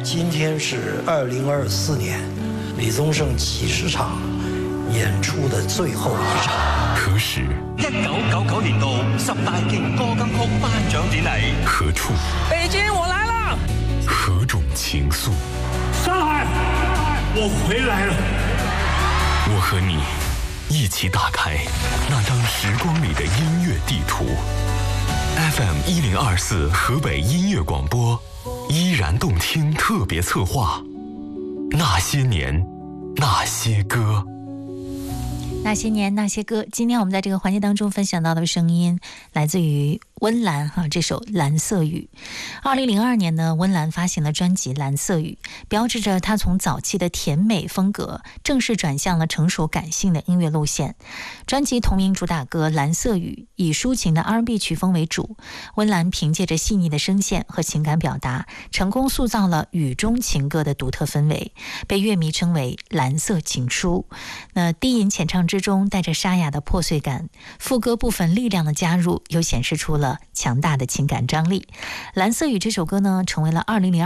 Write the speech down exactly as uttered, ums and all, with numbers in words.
今天是二零二四年李宗盛七十场演出的最后一场。 何时？ 一九九九年度十大勁歌金曲頒獎典禮。 何處？ 北京，我來了。 何種情愫？ 上海，我回來了。 我和你一起打開那張時光裡的音樂地圖。F M 一零二四河北音樂廣播，依然動聽特別策劃。那些年，那些歌。 那些年那些歌，今天我们在这个环节当中分享到的声音来自于温岚哈，这首《蓝色雨》。二零零二年呢，温岚发行了专辑《蓝色雨》，标志着她从早期的甜美风格正式转向了成熟感性的音乐路线。专辑同名主打歌《蓝色雨》以抒情的 R and B 曲风为主，温岚凭借着细腻的声线和情感表达，成功塑造了雨中情歌的独特氛围，被乐迷称为蓝色情书。那低吟浅唱之中带着沙哑的破碎感，副歌部分力量的加入又显示出了强大的情感张力。蓝色雨这首歌呢，成为了二零零二